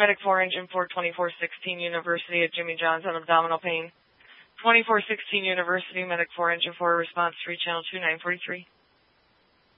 Medic 4, Engine 4, 2416, University at Jimmy John's on abdominal pain. 2416, University, Medic 4, Engine 4, response 3, channel 2943.